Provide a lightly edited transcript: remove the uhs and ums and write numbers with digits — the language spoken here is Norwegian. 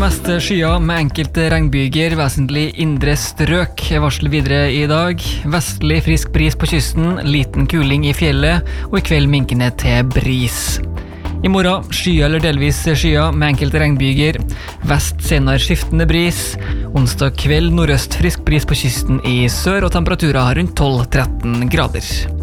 mest skyer med enkelte regnbyger, vesentlig indre strøk. Jeg varsler videre i dag. Vestlig frisk bris på kysten, liten kuling i fjellet, og i kveld minkende til bris. I morgen skyer eller delvis skyer med enkelte regnbyger. Vest senere skiftende bris. Onsdag kveld nordøst frisk bris på kysten i sør, og temperaturer rundt 12-13 grader.